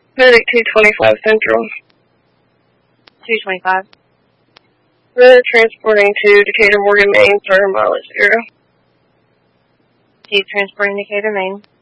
Medic 225 Central. 225. We're transporting to Decatur, Morgan, Maine for mileage 0. Keep transporting Decatur, Maine.